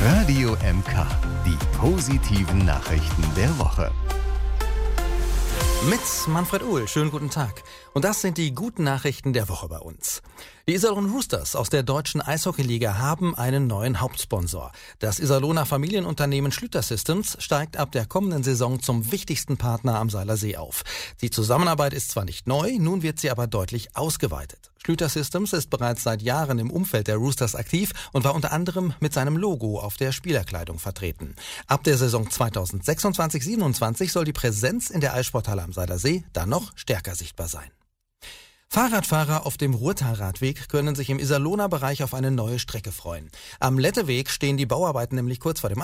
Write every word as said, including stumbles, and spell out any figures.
Radio M K, die positiven Nachrichten der Woche. Mit Manfred Uhl, schönen guten Tag. Und das sind die guten Nachrichten der Woche bei uns. Die Iserlohn Roosters aus der deutschen Eishockeyliga haben einen neuen Hauptsponsor. Das Iserlohner Familienunternehmen Schlüter Systems steigt ab der kommenden Saison zum wichtigsten Partner am Seiler See auf. Die Zusammenarbeit ist zwar nicht neu, nun wird sie aber deutlich ausgeweitet. Schlüter Systems ist bereits seit Jahren im Umfeld der Roosters aktiv und war unter anderem mit seinem Logo auf der Spielerkleidung vertreten. Ab der Saison zweitausendsechsundzwanzig siebenundzwanzig soll die Präsenz in der Eissporthalle am Seiler See dann noch stärker sichtbar sein. Fahrradfahrer auf dem Ruhrtalradweg können sich im Iserlohner Bereich auf eine neue Strecke freuen. Am Letteweg stehen die Bauarbeiten nämlich kurz vor dem